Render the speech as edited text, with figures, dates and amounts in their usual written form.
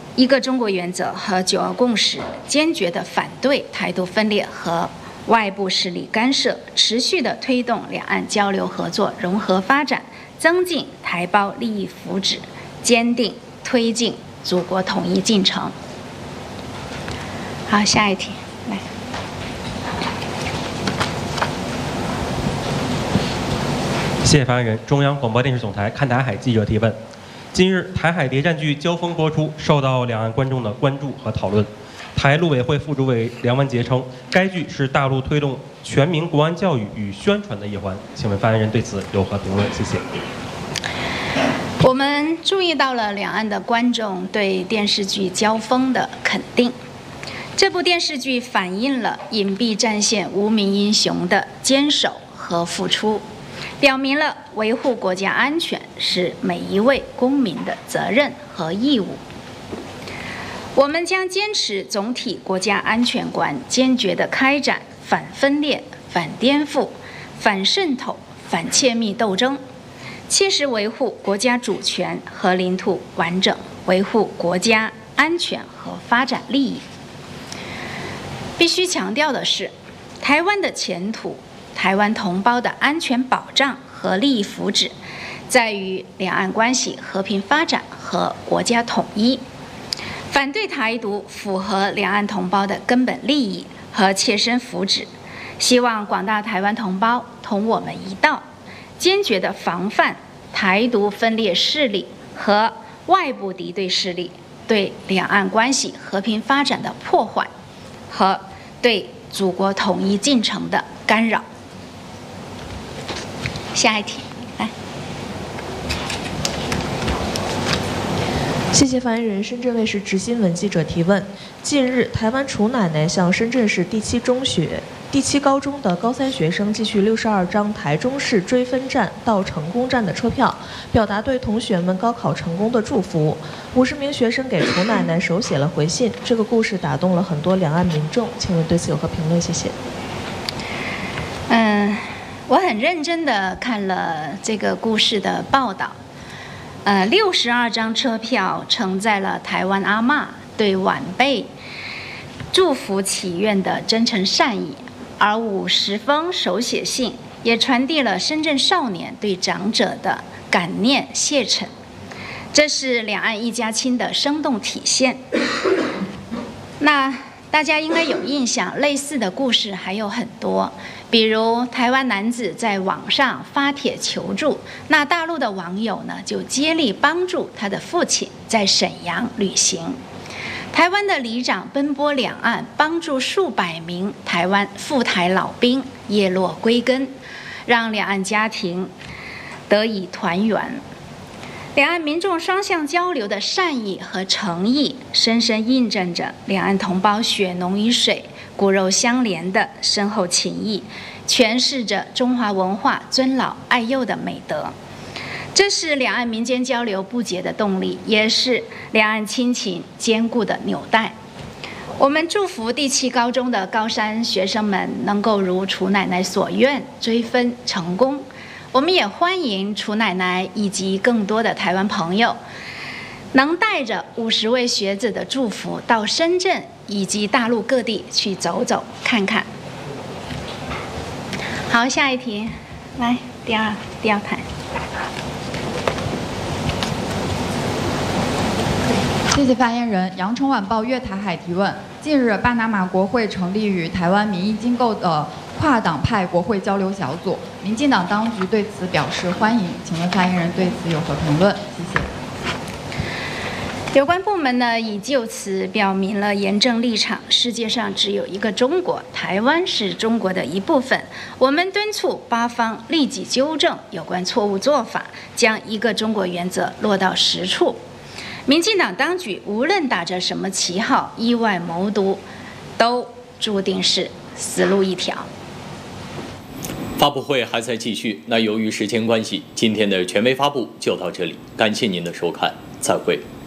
一个中国原则和九二共识，坚决地反对台独分裂和外部势力干涉，持续地推动两岸交流合作融合发展，增进台胞利益福祉，坚定推进祖国统一进程。好，下一题，来。 谢谢发言人。中央广播电视总台看台海记者提问：近日，台海谍战剧《交锋》播出，受到两岸观众的关注和讨论。台陆委会副主委梁文杰称，该剧是大陆推动全民国安教育与宣传的一环。请问发言人对此有何评论？谢谢。 我们注意到了两岸的观众对电视剧《交锋》的肯定。这部电视剧反映了隐蔽战线无名英雄的坚守和付出，表明了维护国家安全是每一位公民的责任和义务。我们将坚持总体国家安全观，坚决地开展反分裂、反颠覆、反渗透、反窃密斗争，切实维护国家主权和领土完整，维护国家安全和发展利益。必须强调的是，台湾的前途、台湾同胞的安全保障和利益福祉，在于两岸关系和平发展和国家统一。反对台独符合两岸同胞的根本利益和切身福祉，希望广大台湾同胞同我们一道，坚决地防范台独分裂势力和外部敌对势力对两岸关系和平发展的破坏和对祖国统一进程的干扰。下一题，来。 谢谢发言人。深圳卫视执新闻记者提问：近日，台湾楚奶奶向深圳市第七高中的高三学生寄去62张台中市追分站到成功站的车票，表达对同学们高考成功的祝福。50名学生给楚奶奶手写了回信，这个故事打动了很多两岸民众，请问对此有何评论？谢谢。 我很认真地看了这个故事的报道。62张车票承载了台湾阿嬷对晚辈祝福祈愿的真诚善意，而50封手写信也传递了深圳少年对长者的感念谢忱，这是两岸一家亲的生动体现。那大家应该有印象，类似的故事还有很多，比如台湾男子在网上发帖求助，那大陆的网友呢就接力帮助他的父亲在沈阳旅行。台湾的里长奔波两岸，帮助数百名台湾赴台老兵叶落归根，让两岸家庭得以团圆。两岸民众双向交流的善意和诚意，深深印证着两岸同胞血浓于水、骨肉相连的深厚情谊，诠释着中华文化尊老爱幼的美德。这是两岸民间交流不竭的动力，也是两岸亲情坚固的纽带。我们祝福第7高中的高三学生们能够如楚奶奶所愿追分成功。我们也欢迎楚奶奶以及更多的台湾朋友能带着50位学子的祝福到深圳以及大陆各地去走走看看。好，下一题，来第二台。 谢谢发言人。羊城晚报粤台海提问：近日，巴拿马国会成立与台湾民意机构的跨党派国会交流小组，民进党当局对此表示欢迎，请问发言人对此有何评论？谢谢。 有关部门呢已就此表明了严正立场，世界上只有一个中国，台湾是中国的一部分。我们敦促巴方立即纠正有关错误做法，将一个中国原则落到实处。民进党当局无论打着什么旗号意外谋独，都注定是死路一条。 发布会还在继续，那由于时间关系，今天的权威发布就到这里，感谢您的收看，再会。